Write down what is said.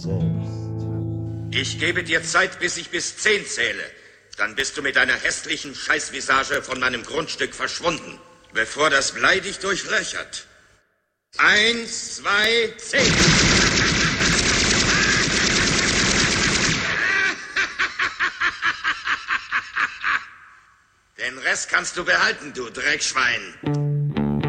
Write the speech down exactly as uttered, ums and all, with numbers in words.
selbst. Ich gebe dir Zeit, bis ich bis zehn zähle. Dann bist du mit deiner hässlichen Scheißvisage von meinem Grundstück verschwunden, bevor das Blei dich durchlöchert. Eins, zwei, zehn. Den Rest kannst du behalten, du Dreckschwein.